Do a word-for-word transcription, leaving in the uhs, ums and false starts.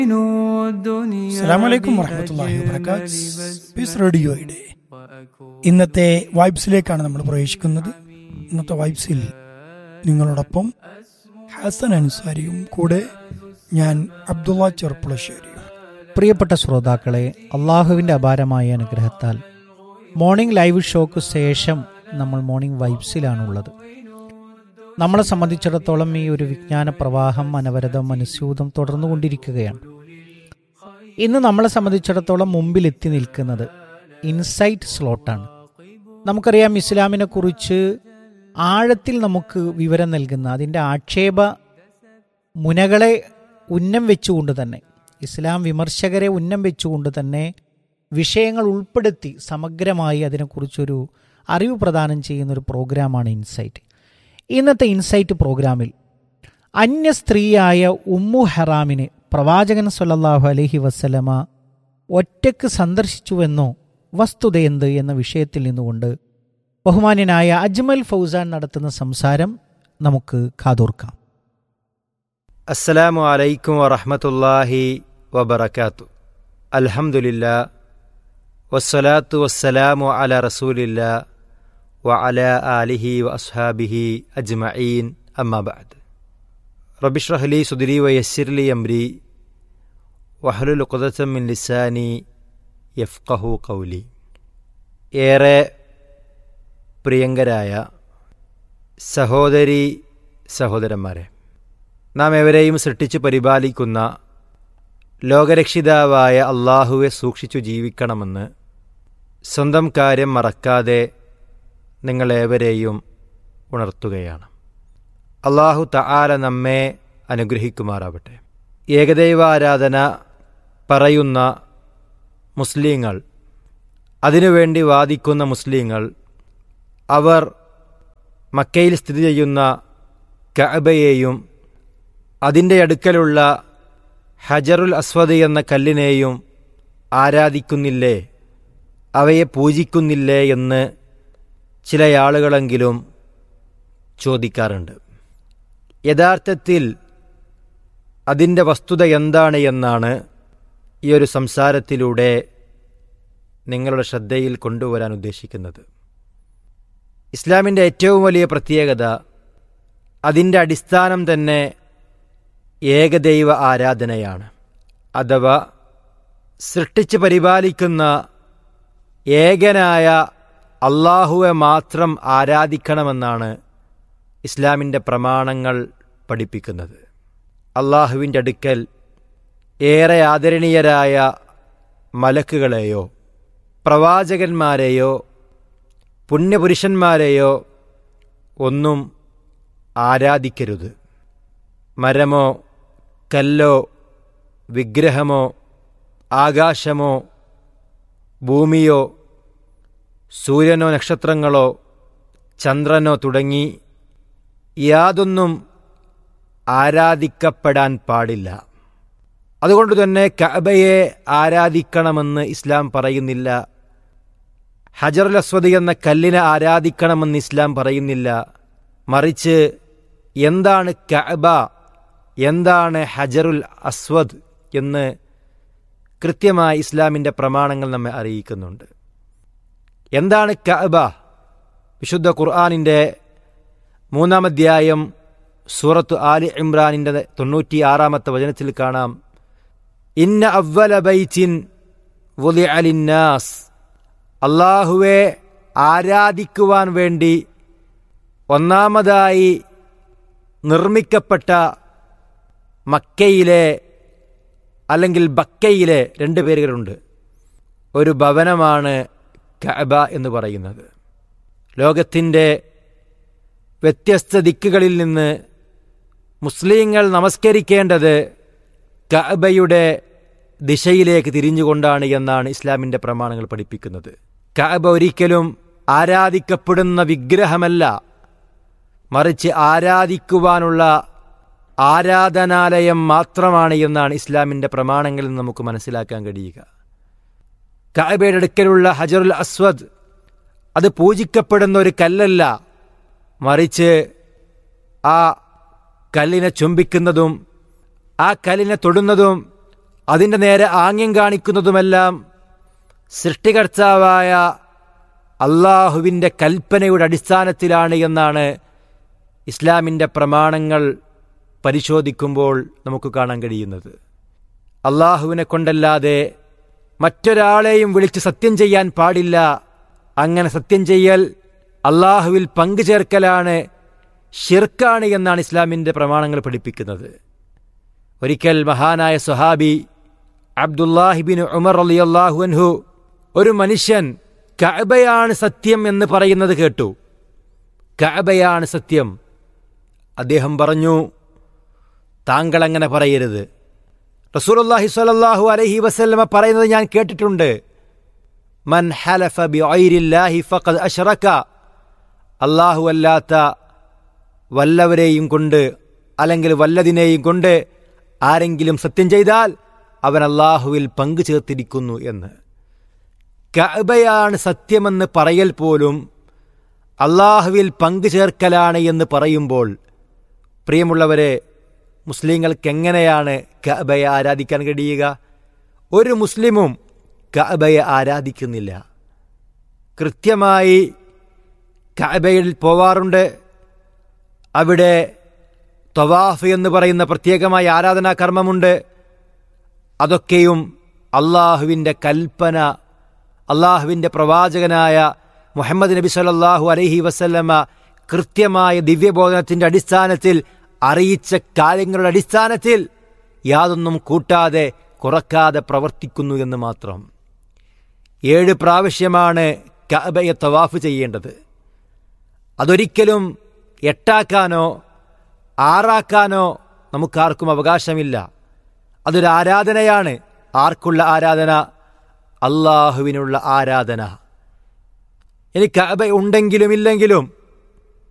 അസ്സലാമു അലൈക്കും വറഹ്മത്തുള്ളാഹി വബറകാതുഹു. പീസ് റേഡിയോയുടെ ഇന്നത്തെ വൈബ്സിലേക്കാണ് നമ്മൾ പ്രവേശിക്കുന്നത്. ഇന്നത്തെ വൈബ്സിൽ നിങ്ങളോടൊപ്പം ഹസൻ അൻസാരിയും കൂടെ ഞാൻ അബ്ദുള്ള ചെറുപ്പുളശ്ശേരിയും. പ്രിയപ്പെട്ട ശ്രോതാക്കളെ, അള്ളാഹുവിൻ്റെ അപാരമായ അനുഗ്രഹത്താൽ മോർണിംഗ് ലൈവ് ഷോക്ക് ശേഷം നമ്മൾ മോർണിംഗ് വൈബ്സിലാണുള്ളത്. നമ്മളെ സംബന്ധിച്ചിടത്തോളം ഈ ഒരു വിജ്ഞാന പ്രവാഹം അനവരതം അനുസ്യൂതം തുടർന്നുകൊണ്ടിരിക്കുകയാണ്. ഇന്ന് നമ്മളെ സംബന്ധിച്ചിടത്തോളം മുമ്പിൽ എത്തി നിൽക്കുന്നത് ഇൻസൈറ്റ് സ്ലോട്ടാണ്. നമുക്കറിയാം, ഇസ്ലാമിനെ കുറിച്ച് ആഴത്തിൽ നമുക്ക് വിവരം നൽകുന്ന, അതിൻ്റെ ആക്ഷേപ മുനകളെ ഉന്നം വെച്ചുകൊണ്ട് തന്നെ, ഇസ്ലാം വിമർശകരെ ഉന്നം വെച്ചുകൊണ്ട് തന്നെ വിഷയങ്ങൾ ഉൾപ്പെടുത്തി സമഗ്രമായി അതിനെക്കുറിച്ചൊരു അറിവ് പ്രദാനം ചെയ്യുന്നൊരു പ്രോഗ്രാമാണ് ഇൻസൈറ്റ്. ഇന്നത്തെ ഇൻസൈറ്റ് പ്രോഗ്രാമിൽ അന്യ സ്ത്രീയായ ഉമ്മു ഹറാമിനെ പ്രവാചകൻ സ്വല്ലല്ലാഹു അലൈഹി വസല്ലമ ഒറ്റയ്ക്ക് സന്ദർശിച്ചുവെന്നോ വസ്തുതയെന്ത് എന്ന വിഷയത്തിൽ നിന്നുകൊണ്ട് ബഹുമാന്യനായ അജ്മൽ ഫൗസാൻ നടത്തുന്ന സംസാരം നമുക്ക് കാതോർക്കാം. അസ്സലാമു അലൈക്കും വറഹ്മത്തുള്ളാഹി വബറകാത്തു. അൽഹംദുലില്ലാ വസ്സലാത്തു വസ്സലാമു അലാ റസൂലില്ലാ വഅലാ ആലിഹി വഅസ്ഹാബിഹി അജ്മഈൻ. അമ്മാ ബഅദ്. റബ്ബി ഇശ്റഹ് ലി സുദ്രി വയസ്സിർ ലി അംരി വഹ്ലുൽ ഉഖ്ദതം മിൻ ലിസാനി യഫ്ഖഹു ഖൗലി. ഏറെ പ്രിയങ്കരായ സഹോദരി സഹോദരന്മാരെ, നാം എവരെയും സൃഷ്ടിച്ചു പരിപാലിക്കുന്ന ലോകരക്ഷിതാവായ അള്ളാഹുവെ സൂക്ഷിച്ചു ജീവിക്കണമെന്ന് സ്വന്തം കാര്യം മറക്കാതെ നിങ്ങളേവരെയും ഉണർത്തുകയാണ്. അള്ളാഹു തആല നമ്മെ അനുഗ്രഹിക്കുമാറാവട്ടെ. ഏകദൈവാരാധന പറയുന്ന മുസ്ലിങ്ങൾ, അതിനുവേണ്ടി വാദിക്കുന്ന മുസ്ലിങ്ങൾ, അവർ മക്കയിൽ സ്ഥിതി ചെയ്യുന്ന കഅബയെയും അതിൻ്റെ അടുക്കലുള്ള ഹജറുൽ അസ്വദ് എന്ന കല്ലിനെയും ആരാധിക്കുന്നില്ലേ, അവയെ പൂജിക്കുന്നില്ലേ എന്ന് ചില ആളുകളെങ്കിലും ചോദിക്കാറുണ്ട്. യഥാർത്ഥത്തിൽ അതിൻ്റെ വസ്തുത എന്താണ് എന്നാണ് ഈ ഒരു സംസാരത്തിലൂടെ നിങ്ങളുടെ ശ്രദ്ധയിൽ കൊണ്ടുവരാൻ ഉദ്ദേശിക്കുന്നത്. ഇസ്ലാമിൻ്റെ ഏറ്റവും വലിയ പ്രത്യേകത, അതിൻ്റെ അടിസ്ഥാനം തന്നെ ഏകദൈവ ആരാധനയാണ്. അഥവാ സൃഷ്ടിച്ച് പരിപാലിക്കുന്ന ഏകനായ അള്ളാഹുവെ മാത്രം ആരാധിക്കണമെന്നാണ് ഇസ്ലാമിൻ്റെ പ്രമാണങ്ങൾ പഠിപ്പിക്കുന്നത്. അള്ളാഹുവിൻ്റെ അടുക്കൽ ഏറെ ആദരണീയരായ മലക്കുകളെയോ പ്രവാചകന്മാരെയോ പുണ്യപുരുഷന്മാരെയോ ഒന്നും ആരാധിക്കരുത്. മരമോ കല്ലോ വിഗ്രഹമോ ആകാശമോ ഭൂമിയോ സൂര്യനോ നക്ഷത്രങ്ങളോ ചന്ദ്രനോ തുടങ്ങി യാതൊന്നും ആരാധിക്കപ്പെടാൻ പാടില്ല. അതുകൊണ്ട് തന്നെ കഅബയെ ആരാധിക്കണമെന്ന് ഇസ്ലാം പറയുന്നില്ല. ഹജറുൽ അസ്വദ് എന്ന കല്ലിനെ ആരാധിക്കണമെന്ന് ഇസ്ലാം പറയുന്നില്ല. മറിച്ച് എന്താണ് കഅബ, എന്താണ് ഹജറുൽ അസ്വദ് എന്ന് കൃത്യമായി ഇസ്ലാമിൻ്റെ പ്രമാണങ്ങൾ നമ്മെ അറിയിക്കുന്നുണ്ട്. എന്താണ് കഅബ? വിശുദ്ധ ഖുർആനിൻ്റെ മൂന്നാം അധ്യായം സൂറത്ത് ആലി ഇമ്രാനിൻ്റെ തൊണ്ണൂറ്റി ആറാമത്തെ വചനത്തിൽ കാണാം, ഇന്ന അവ്വല ബൈത്തിൻ വുദിഅ ലിന്നാസ്, അള്ളാഹുവെ ആരാധിക്കുവാൻ വേണ്ടി ഒന്നാമതായി നിർമ്മിക്കപ്പെട്ട മക്കയിലെ അല്ലെങ്കിൽ ബക്കയിലെ രണ്ട് പേരുകളുണ്ട്. ഒരു ഭവനമാണ് കഅബ എന്ന് പറയുന്നത്. ലോകത്തിൻ്റെ വ്യത്യസ്ത ദിക്കുകളിൽ നിന്ന് മുസ്ലിങ്ങൾ നമസ്കരിക്കേണ്ടത് കഅബയുടെ ദിശയിലേക്ക് തിരിഞ്ഞുകൊണ്ടാണ് എന്നാണ് ഇസ്ലാമിൻ്റെ പ്രമാണങ്ങൾ പഠിപ്പിക്കുന്നത്. കഅബ ഒരിക്കലും ആരാധിക്കപ്പെടുന്ന വിഗ്രഹമല്ല, മറിച്ച് ആരാധിക്കുവാനുള്ള ആരാധനാലയം മാത്രമാണ് എന്നാണ് ഇസ്ലാമിൻ്റെ പ്രമാണങ്ങളിൽ നിന്ന് നമുക്ക് മനസ്സിലാക്കാൻ കഴിയുക. കഅബയുടെ അടുക്കലുള്ള ഹജറുൽ അസ്വദ് അത് പൂജിക്കപ്പെടുന്ന ഒരു കല്ലല്ല, മറിച്ച് ആ കല്ലിനെ ചുംബിക്കുന്നതും ആ കല്ലിനെ തൊടുന്നതും അതിൻ്റെ നേരെ ആംഗ്യം കാണിക്കുന്നതുമെല്ലാം സൃഷ്ടികർത്താവായ അള്ളാഹുവിൻ്റെ കൽപ്പനയുടെ അടിസ്ഥാനത്തിലാണ് എന്നാണ് ഇസ്ലാമിൻ്റെ പ്രമാണങ്ങൾ പരിശോധിക്കുമ്പോൾ നമുക്ക് കാണാൻ കഴിയുന്നത്. അള്ളാഹുവിനെ കൊണ്ടല്ലാതെ മറ്റൊരാളെയും വിളിച്ച് സത്യം ചെയ്യാൻ പാടില്ല. അങ്ങനെ സത്യം ചെയ്യൽ അള്ളാഹുവിൽ പങ്കുചേർക്കലാണ്, ഷിർക്കാണ് എന്നാണ് ഇസ്ലാമിൻ്റെ പ്രമാണങ്ങൾ പഠിപ്പിക്കുന്നത്. ഒരിക്കൽ മഹാനായ സ്വഹാബി അബ്ദുല്ലാഹിബിൻ ഉമർ റളിയല്ലാഹു അൻഹു ഒരു മനുഷ്യൻ കഅബയാണ് സത്യം എന്ന് പറയുന്നത് കേട്ടു. കഅബയാണ് സത്യം. അദ്ദേഹം പറഞ്ഞു, താങ്കൾ അങ്ങനെ പറയരുത്. റസൂലുള്ളാഹി സ്വല്ലല്ലാഹു അലൈഹി വസല്ലമ പറയുന്നത് ഞാൻ കേട്ടിട്ടുണ്ട്. മൻ ഹലഫ ബിഗൈരില്ലാഹി ഫഖദ് അശ്റക. അല്ലാഹു അല്ലാത്ത വല്ലവരെയും കൊണ്ട് അല്ലെങ്കിൽ വല്ലതിനെയും കൊണ്ട് ആരെങ്കിലും സത്യം ചെയ്താൽ അവൻ അല്ലാഹുവിൽ പങ്കു ചേർത്തിരിക്കുന്നു എന്ന്. കഅബയാണ് സത്യമെന്ന് പറയൽ പോലും അല്ലാഹുവിൽ പങ്കു ചേർക്കലാണ് എന്ന് പറയുമ്പോൾ, പ്രിയമുള്ളവരെ, മുസ്ലിങ്ങൾക്ക് എങ്ങനെയാണ് കഅബയെ ആരാധിക്കാൻ കഴിയുക? ഒരു മുസ്ലിമും കഅബയെ ആരാധിക്കുന്നില്ല. കൃത്യമായി കഅബയിൽ പോവാറുണ്ട്. അവിടെ തവാഫ് എന്ന് പറയുന്ന പ്രത്യേകമായ ആരാധനാ കർമ്മമുണ്ട്. അതൊക്കെയും അള്ളാഹുവിൻ്റെ കൽപ്പന, അള്ളാഹുവിൻ്റെ പ്രവാചകനായ മുഹമ്മദ് നബി സല്ലല്ലാഹു അലൈഹി വസല്ലമ കൃത്യമായ ദിവ്യബോധനത്തിൻ്റെ അടിസ്ഥാനത്തിൽ അറിയിച്ച കാര്യങ്ങളുടെ അടിസ്ഥാനത്തിൽ യാതൊന്നും കൂട്ടാതെ കുറക്കാതെ പ്രവർത്തിക്കുന്നു എന്ന് മാത്രം. ഏഴ് പ്രാവശ്യമാണ് കഅബയെ തവാഫ് ചെയ്യേണ്ടത്. അതൊരിക്കലും എട്ടാക്കാനോ ആറാക്കാനോ നമുക്കാർക്കും അവകാശമില്ല. അതൊരു ആരാധനയാണ്. ആർക്കുള്ള ആരാധന? അള്ളാഹുവിനുള്ള ആരാധന. ഇനി കഅബ ഉണ്ടെങ്കിലും ഇല്ലെങ്കിലും